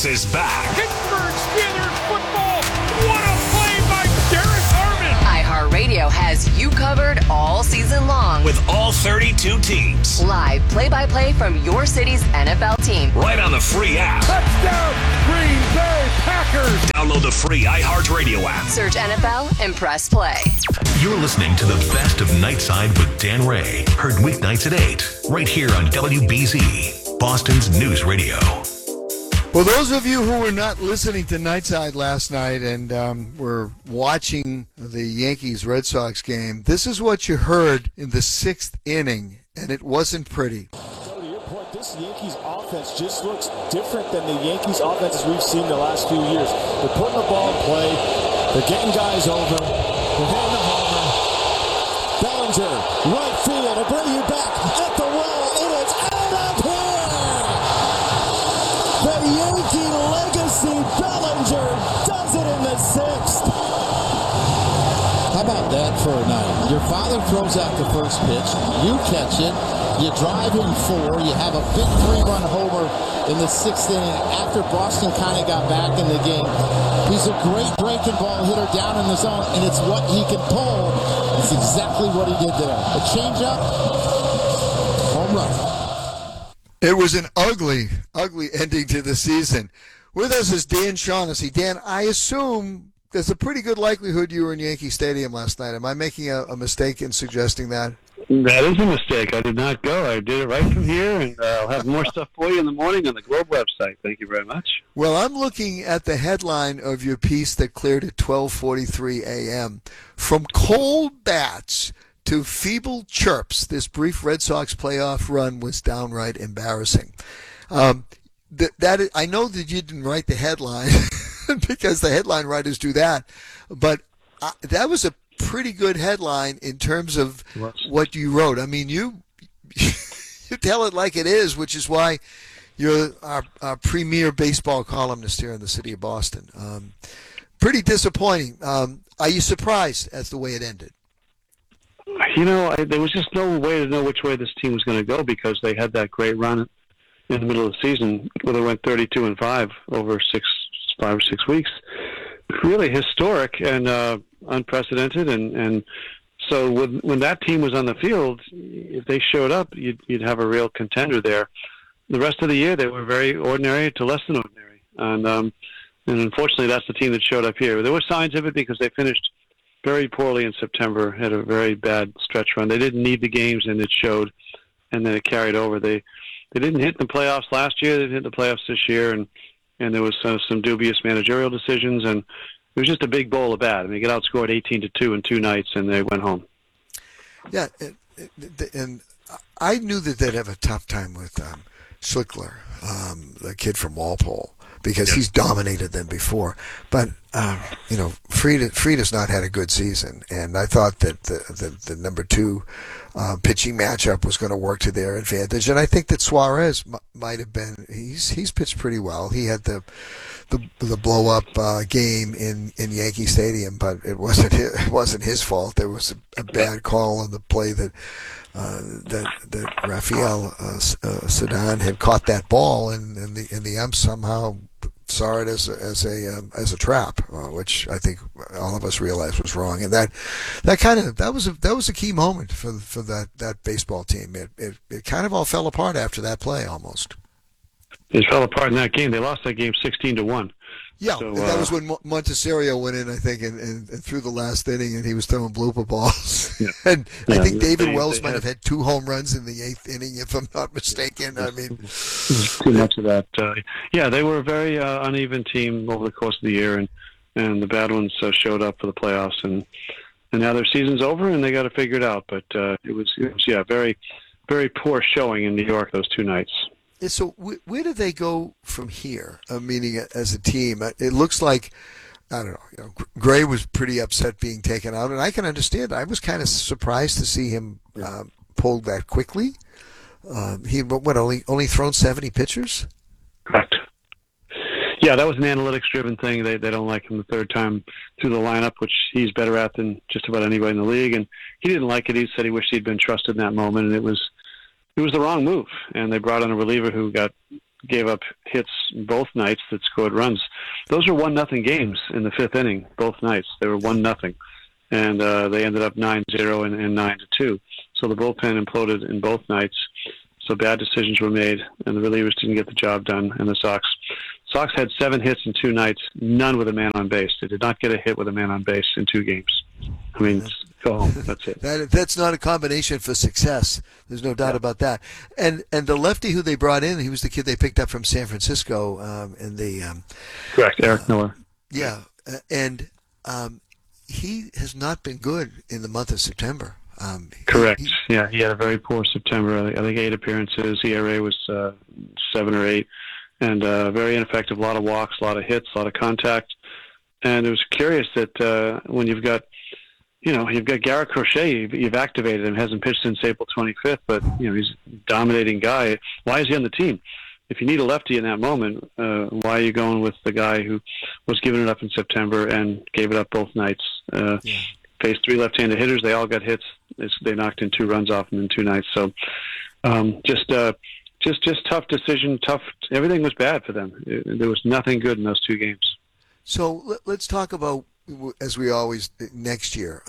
This is back. Pittsburgh Steelers football. What a play by Derek Armand. iHeartRadio has you covered all season long. With all 32 teams. Live play-by-play from your city's NFL team. Right on the free app. Touchdown, Green Bay Packers. Download the free iHeartRadio app. Search NFL and press play. You're listening to the best of Nightside with Dan Ray. Heard weeknights at 8, right here on WBZ, Boston's News Radio. Well, those of you who were not listening to Nightside last night and were watching the Yankees-Red Sox game, this is what you heard in the 6th inning, and it wasn't pretty. So to your point, this Yankees offense just looks different than the Yankees offenses we've seen the last few years. They're putting the ball in play. They're getting guys over. They're hitting the homer. Bellinger, right field, to bring you back at the well. It is out of here. The Yankee legacy Bellinger does it in the 6th. How about that for a night? Your father throws out the first pitch. You catch it. You drive in 4. You have a big 3-run homer in the 6th inning after Boston kind of got back in the game. He's a great breaking ball hitter down in the zone, and it's what he can pull. It's exactly what he did there. A changeup, home run. It was an ugly, ugly ending to the season. With us is Dan Shaughnessy. Dan, I assume there's a pretty good likelihood you were in Yankee Stadium last night. Am I making a mistake in suggesting that? That is a mistake. I did not go. I did it right from here, and I'll have more stuff for you in the morning on the Globe website. Thank you very much. Well, I'm looking at the headline of your piece that cleared at 12:43 a.m. From cold bats to feeble chirps, this brief Red Sox playoff run was downright embarrassing. I know that you didn't write the headline because the headline writers do that, but that was a pretty good headline in terms of what you wrote. I mean, you tell it like it is, which is why you're our premier baseball columnist here in the city of Boston. Pretty disappointing. Are you surprised at the way it ended? You know, there was just no way to know which way this team was going to go because they had that great run in the middle of the season where they went 32-5 over 5 or 6 weeks. Really historic and unprecedented, and so when that team was on the field, if they showed up, you'd have a real contender there. The rest of the year, they were very ordinary to less than ordinary, and unfortunately, that's the team that showed up here. There were signs of it because they finished very poorly in September, had a very bad stretch run. They didn't need the games, and it showed, and then it carried over. They didn't hit the playoffs last year. They didn't hit the playoffs this year, and there was some dubious managerial decisions, and it was just a big bowl of bad. I mean, they got outscored 18-2 in 2 nights, and they went home. Yeah, and I knew that they'd have a tough time with Schlickler, the kid from Walpole, because he's dominated them before. But Frida's not had a good season, and I thought that the number 2 pitching matchup was going to work to their advantage. And I think that Suarez might have been. He's pitched pretty well. He had the blow up game in Yankee Stadium, but it wasn't his fault. There was a bad call on the play that Rafael Sedan had caught that ball, and the ump somehow saw it as a trap, which I think all of us realized was wrong. And that was a key moment for that baseball team. It kind of all fell apart after that play almost. It fell apart in that game. They lost that game 16-1. Yeah, so, that was when Montecero went in, I think, and threw the last inning, and he was throwing blooper balls. Yeah. And I think David Wells might have had 2 home runs in the 8th inning, if I'm not mistaken. I mean, too much of that. They were a very uneven team over the course of the year, and the bad ones showed up for the playoffs, and now their season's over, and they got to figure it out. But it was very, very poor showing in New York those 2 nights. So where do they go from here? Meaning as a team, it looks like, I don't know, Gray was pretty upset being taken out, and I can understand. I was kind of surprised to see him pulled that quickly. He had only thrown 70 pitchers? Correct. Yeah, that was an analytics-driven thing. They don't like him the third time through the lineup, which he's better at than just about anybody in the league, and he didn't like it. He said he wished he'd been trusted in that moment, and it was the wrong move, and they brought in a reliever who got gave up hits both nights that scored runs. Those were 1-0 games in the fifth inning, both nights. They were 1-0. And they ended up 9-0 and 9-2. So the bullpen imploded in both nights. So bad decisions were made, and the relievers didn't get the job done. And the Sox had 7 hits in 2 nights, none with a man on base. They did not get a hit with a man on base in 2 games. I mean, go home. That's it. That's not a combination for success. There's no doubt about that. And the lefty who they brought in, he was the kid they picked up from San Francisco in the correct, Eric Miller. Yeah, and he has not been good in the month of September. Correct. He had a very poor September. I think 8 appearances. ERA was 7 or 8, and very ineffective. A lot of walks, a lot of hits, a lot of contact. And it was curious that when you've got Garrett Crochet, you've activated him. Hasn't pitched since April 25th, but he's a dominating guy. Why is he on the team? If you need a lefty in that moment, why are you going with the guy who was giving it up in September and gave it up both nights? Faced 3 left-handed hitters. They all got hits. They knocked in 2 runs off them in 2 nights. So just tough decision. Everything was bad for them. There was nothing good in those 2 games. So let's talk about, as we always, next year.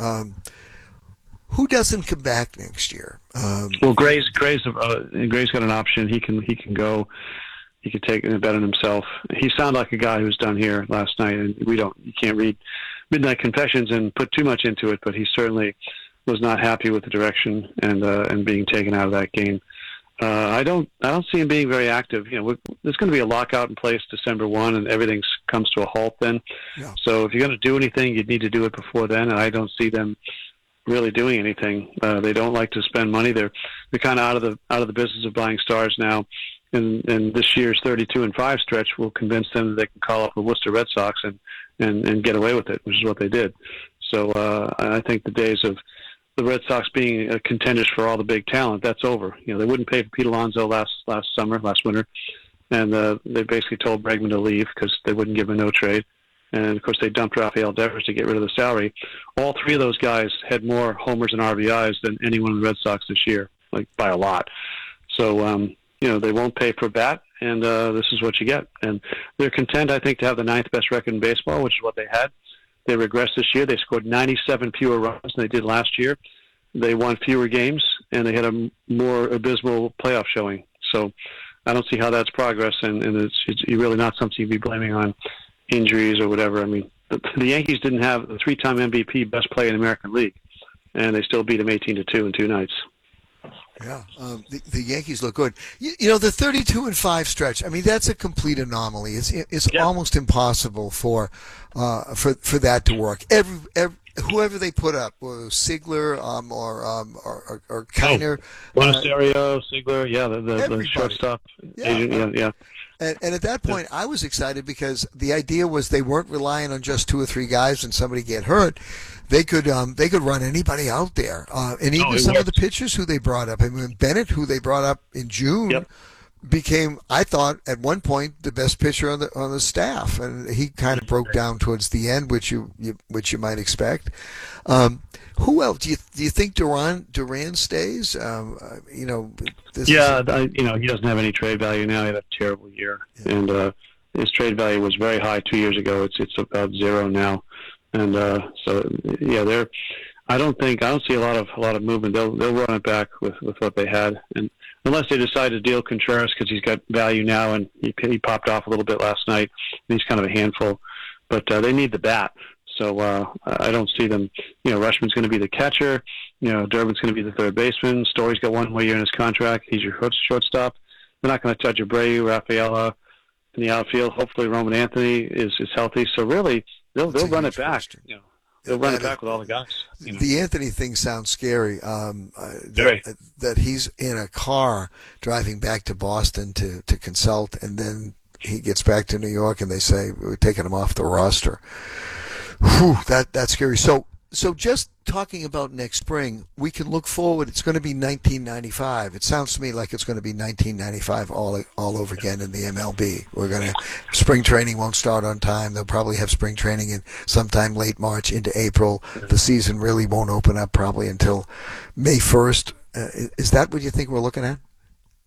Who doesn't come back next year? Well, Gray's got an option. He can go. He could take a bet on himself. He sounded like a guy who was done here last night, and you can't read Midnight Confessions and put too much into it, but he certainly was not happy with the direction and being taken out of that game. I don't see him being very active. There's going to be a lockout in place December 1, and everything comes to a halt then. Yeah. So if you're going to do anything, you'd need to do it before then, and I don't see them really doing anything. They don't like to spend money. They're kind of out of the business of buying stars now. And this year's 32-5 stretch will convince them that they can call up the Worcester Red Sox and get away with it, which is what they did. So I think the days of the Red Sox being contenders for all the big talent, that's over. They wouldn't pay for Pete Alonso last winter, and they basically told Bregman to leave because they wouldn't give him a no trade. And, of course, they dumped Rafael Devers to get rid of the salary. All 3 of those guys had more homers and RBIs than anyone in the Red Sox this year, like by a lot. So, they won't pay for a bat, and this is what you get. And they're content, I think, to have the 9th best record in baseball, which is what they had. They regressed this year. They scored 97 fewer runs than they did last year. They won fewer games, and they had a more abysmal playoff showing. So I don't see how that's progress, and it's really not something you'd be blaming on injuries or whatever. I mean, the Yankees didn't have the 3-time MVP best player in the American League, and they still beat him 18-2 in 2 nights. Yeah, the Yankees look good. The 32-5 stretch. I mean, that's a complete anomaly. It's almost impossible for that to work. Whoever they put up, Sigler or Kiner, Monasterio, Sigler, the shortstop agent, yeah. And at that point, I was excited because the idea was they weren't relying on just 2 or 3 guys and somebody get hurt. They could run anybody out there, and even some of the pitchers who they brought up. I mean, Bennett, who they brought up in June, became, I thought, at one point the best pitcher on the staff, and he kind of broke down towards the end, which you might expect. Who else do you think Duran stays? He doesn't have any trade value now. He had a terrible year, and his trade value was very high 2 years ago. It's about 0 now, and I don't see a lot of movement. They'll run it back with what they had, and unless they decide to deal Contreras because he's got value now, and he popped off a little bit last night, and he's kind of a handful. But they need the bat. So I don't see them. Rushman's going to be the catcher. Durbin's going to be the third baseman. Story's got 1 more year in his contract. He's your shortstop. They're not going to touch Abreu, Rafaela in the outfield. Hopefully Roman Anthony is healthy. So really, they'll run it back. They'll run it back with all the guys. The Anthony thing sounds scary. That he's in a car driving back to Boston to consult, and then he gets back to New York, and they say we're taking him off the roster. Whew, that's scary. So just talking about next spring, we can look forward. It's going to be 1995. It sounds to me like it's going to be 1995 all over again in the MLB. Spring training won't start on time. They'll probably have spring training in sometime late March into April. The season really won't open up probably until May 1st. Is that what you think we're looking at?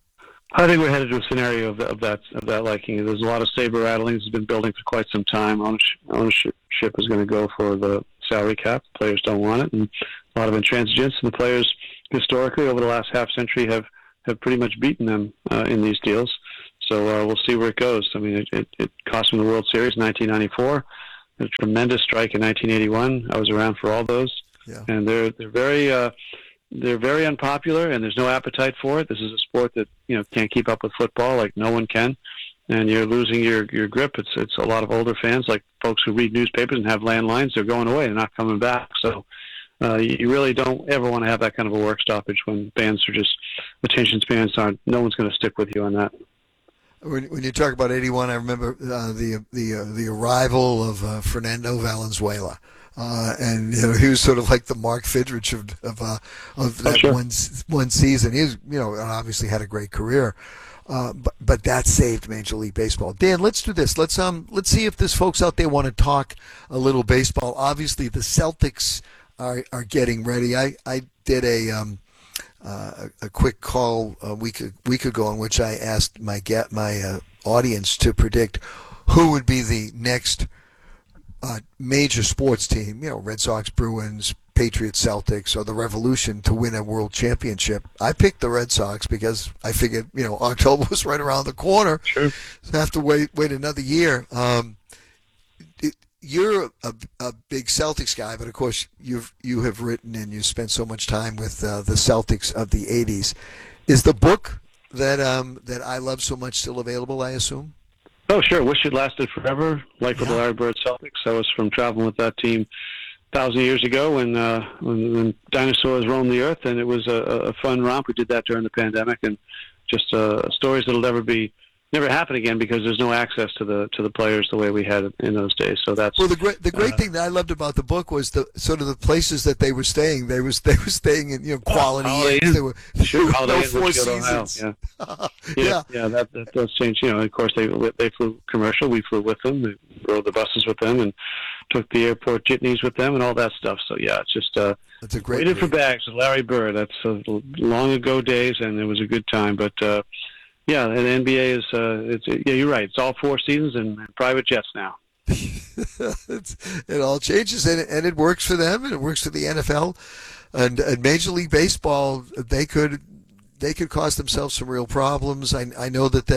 I think we're headed to a scenario of that liking. There's a lot of saber rattling that's been building for quite some time. Ownership is going to go for the salary cap. Players don't want it, and a lot of intransigence. And the players, historically, over the last half century, have pretty much beaten them in these deals. So we'll see where it goes. I mean, it cost them the World Series in 1994, a tremendous strike in 1981. I was around for all those, and they're very unpopular, and there's no appetite for it. This is a sport that can't keep up with football like no one can, and you're losing your grip. It's a lot of older fans, like folks who read newspapers and have landlines. They're going away. They're not coming back. So you really don't ever want to have that kind of a work stoppage when bands are just attention spans aren't. No one's going to stick with you on that. When you talk about 81, I remember the arrival of Fernando Valenzuela. And he was sort of like the Mark Fidrich of that one season. He was, obviously had a great career, but that saved Major League Baseball. Dan, let's do this. Let's see if there's folks out there want to talk a little baseball. Obviously, the Celtics are getting ready. I did a quick call a week ago in which I asked my audience to predict who would be the next major sports team, Red Sox, Bruins, Patriots, Celtics, or the Revolution to win a world championship. I picked the Red Sox because I figured, October was right around the corner. Sure. So I have to wait another year. You're a big Celtics guy, but of course you have written and you spent so much time with the Celtics of the 80s. Is the book that I love so much still available, I assume? Oh, sure. Wish It Lasted Forever. Life with the Larry Bird Celtics. I was from traveling with that team 1,000 years ago when dinosaurs roamed the earth, and it was a fun romp. We did that during the pandemic, and just stories that'll never happen again because there's no access to the players the way we had in those days. So that's the great thing that I loved about the book was the sort of the places that they were staying. They were staying in quality inns. They were Holiday no Inn, Four Litchfield, Ohio. Seasons. Yeah, that does change. Of course they flew commercial. We flew with them. We rode the buses with them and took the airport jitneys with them and all that stuff. So yeah, it's just it's a great waited for bags with Larry Bird. That's long ago days, and it was a good time. But yeah, and the NBA is you're right. It's all 4 seasons and private jets now. It all changes, and it works for them, and it works for the NFL, and Major League Baseball. They could cause themselves some real problems. I know that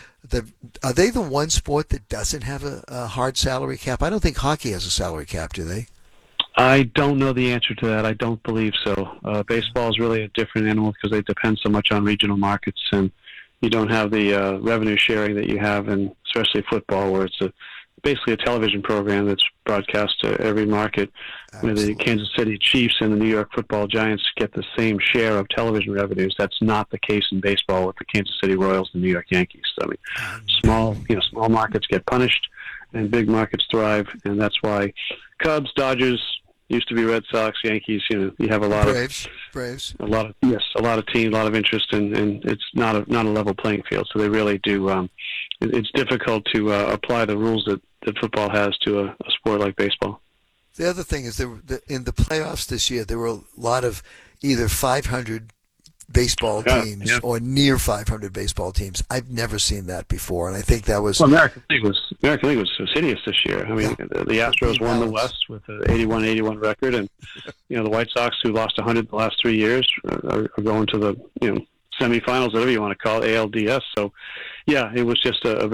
are they the one sport that doesn't have a hard salary cap? I don't think hockey has a salary cap, do they? I don't know the answer to that. I don't believe so. Baseball is really a different animal because they depend so much on regional markets, and you don't have the revenue sharing that you have in especially football, where it's basically a television program that's broadcast to every market. Where the Kansas City Chiefs and the New York Football Giants get the same share of television revenues. That's not the case in baseball with the Kansas City Royals and the New York Yankees. So, I mean, small markets get punished and big markets thrive, and that's why Cubs, Dodgers, used to be Red Sox, Yankees. You have a lot Braves. a lot of teams, a lot of interest, and it's not a level playing field. So they really do. It's difficult to apply the rules that football has to a sport like baseball. The other thing is in the playoffs this year, there were a lot of either 500 baseball teams or near 500 baseball teams. I've never seen that before, and I think that was American League was hideous this year. I mean, the Astros won the West with an 81-81 record, and the White Sox, who lost 100 the last 3 years, are going to the semifinals, whatever you want to call it, ALDS. So, yeah, it was just a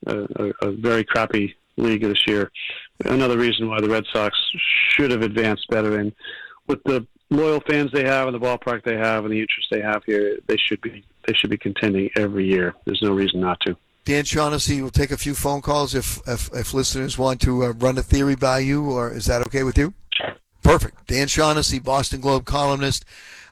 very crappy league this year. Another reason why the Red Sox should have advanced better, and with the loyal fans they have and the ballpark they have and the interest they have here, they should be contending every year. There's no reason not to. Dan Shaughnessy will take a few phone calls if listeners want to run a theory by you, or is that okay with you? Sure. Perfect. Dan Shaughnessy, Boston Globe columnist.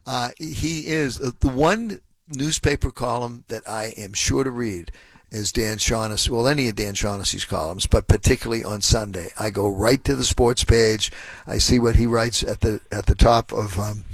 He is the one newspaper column that I am sure to read is Dan Shaughnessy. Well, any of Dan Shaughnessy's columns, but particularly on Sunday, I go right to the sports page. I see what he writes at the top of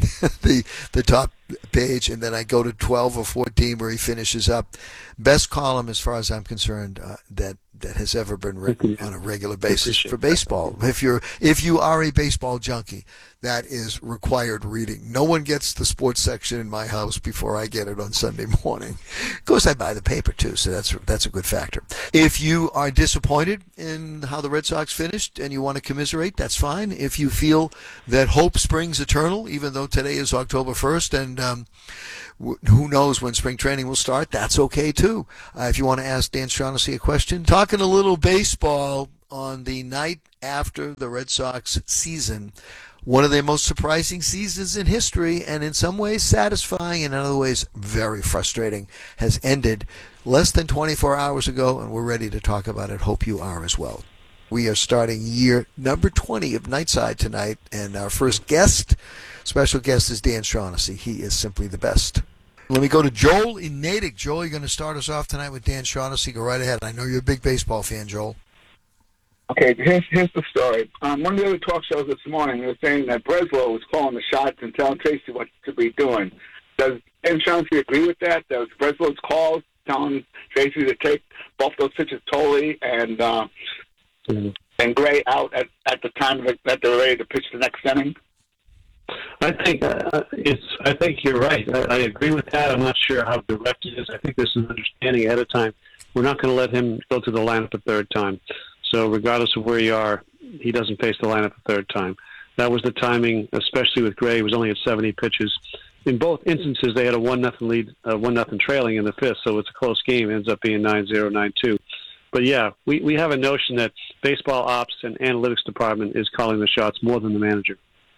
the top page, and then I go to 12 or 14 where he finishes up. Best column, as far as I'm concerned, that that has ever been written on a regular basis for baseball. If you are a baseball junkie, that is required reading. No one gets the sports section in my house before I get it on Sunday morning. Of course, I buy the paper too, so that's a good factor. If you are disappointed in how the Red Sox finished and you want to commiserate, that's fine. If you feel that hope springs eternal, even though today is October 1st and who knows when spring training will start, that's okay too. If you want to ask Dan Shaughnessy a question, talking a little baseball on the night after the Red Sox season, one of their most surprising seasons in history, and in some ways satisfying, and in other ways very frustrating, has ended less than 24 hours ago, and we're ready to talk about it. Hope you are as well. We are starting year number 20 of Nightside tonight, and our first special guest is Dan Shaughnessy. He is simply the best. Let me go to Joel in Natick. Joel, you're going to start us off tonight with Dan Shaughnessy. Go right ahead. I know you're a big baseball fan, Joel. Okay, here's the story. One of the other talk shows this morning, they were saying that Breslow was calling the shots and telling Tracy what to be doing. Does Dan Shaughnessy agree with that? Does Breslow's calls telling Tracy to take both those pitches totally and Gray out at the time that they're ready to pitch the next inning? I think you're right. I agree with that. I'm not sure how direct it is. I think there's an understanding ahead of time. We're not going to let him go to the lineup a third time. So regardless of where you are, he doesn't face the lineup a third time. That was the timing, especially with Gray. He was only at 70 pitches. In both instances, they had a 1-0 lead, 1-0 trailing in the fifth, so it's a close game. It ends up being 9-0, 9-2. But yeah, we have a notion that baseball ops and analytics department is calling the shots more than the manager.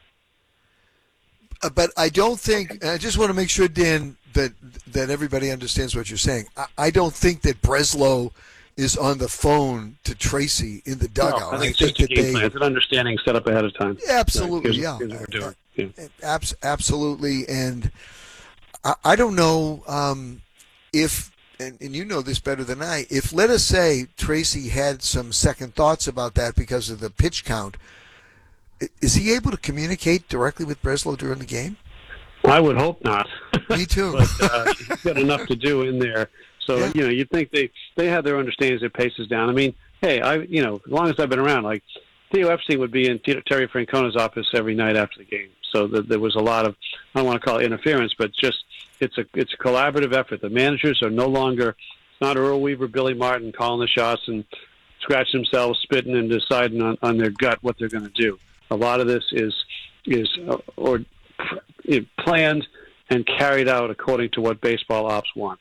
But I don't think, I just want to make sure, Dan, that everybody understands what you're saying. I don't think that Breslow is on the phone to Tracy in the dugout. No, I think it's just a game plan. It's an understanding set up ahead of time. Absolutely, here's what we're doing. Absolutely, and I don't know if, and you know this better than I, if, let us say, Tracy had some second thoughts about that because of the pitch count, is he able to communicate directly with Breslow during the game? I would hope not. Me too. But he's got enough to do in there. So, yeah. You'd think they have their understandings, their paces down. I mean, hey, as long as I've been around, like Theo Epstein would be in Terry Francona's office every night after the game. So there was a lot of, I don't want to call it interference, but just it's a collaborative effort. The managers are no longer, it's not Earl Weaver, Billy Martin calling the shots and scratching themselves, spitting and deciding on their gut what they're going to do. A lot of this is planned and carried out according to what baseball ops wants.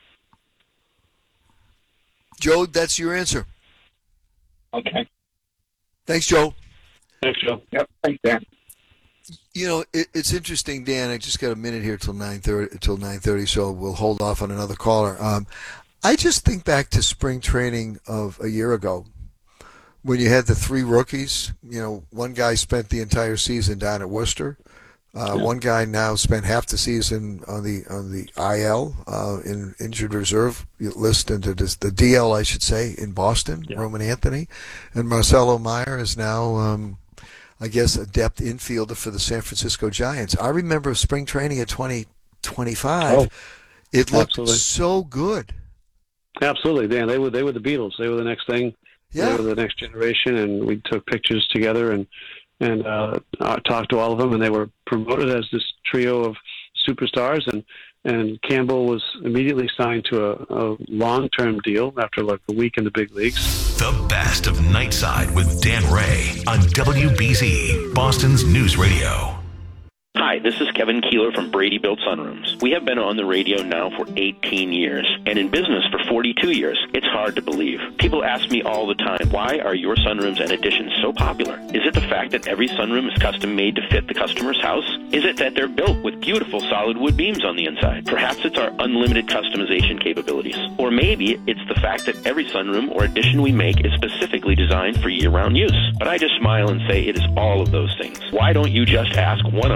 Joe, that's your answer. Okay. Thanks, Joe. Thanks, Joe. Yep. Thanks, Dan. It's interesting, Dan. I just got a minute here till 9:30, so we'll hold off on another caller. I just think back to spring training of a year ago when you had the three rookies. One guy spent the entire season down at Worcester. One guy now spent half the season on the IL in injured reserve list, into the DL, I should say, in Boston. Yeah. Roman Anthony, and Marcelo Meyer is now, I guess, a depth infielder for the San Francisco Giants. I remember spring training at 2025. It looked so good. Absolutely, Dan. They were the Beatles. They were the next thing. Yeah. They were the next generation, and we took pictures together and talked to all of them, and they were promoted as this trio of superstars, and Campbell was immediately signed to a long-term deal after like a week in the big leagues. The best of Nightside with Dan Ray on WBZ, Boston's News Radio. Hi, this is Kevin Keeler from Brady Built Sunrooms. We have been on the radio now for 18 years and in business for 42 years. It's hard to believe. People ask me all the time, why are your sunrooms and additions so popular? Is it the fact that every sunroom is custom made to fit the customer's house? Is it that they're built with beautiful solid wood beams on the inside? Perhaps it's our unlimited customization capabilities. Or maybe it's the fact that every sunroom or addition we make is specifically designed for year-round use. But I just smile and say it is all of those things. Why don't you just ask one of our thousands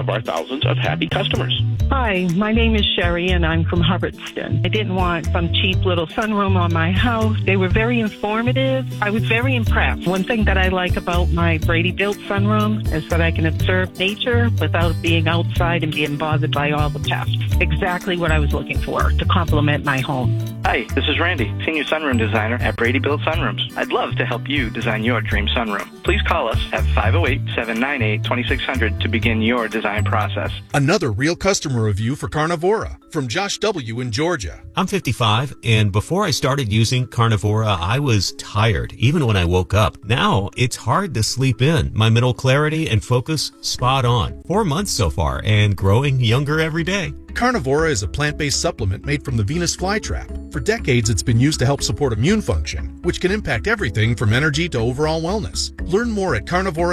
thousands of happy customers. Hi, my name is Sherry, and I'm from Hubbardston. I didn't want some cheap little sunroom on my house. They were very informative. I was very impressed. One thing that I like about my Brady-built sunroom is that I can observe nature without being outside and being bothered by all the pests. Exactly what I was looking for to complement my home. Hi, this is Randy, Senior Sunroom Designer at Brady Built Sunrooms. I'd love to help you design your dream sunroom. Please call us at 508-798-2600 to begin your design process. Another real customer review for Carnivora from Josh W. in Georgia. I'm 55, and before I started using Carnivora, I was tired, even when I woke up. Now, it's hard to sleep in. My mental clarity and focus, spot on. 4 months so far, and growing younger every day. Carnivora is a plant-based supplement made from the Venus flytrap. For decades, it's been used to help support immune function, which can impact everything from energy to overall wellness. Learn more at Carnivora.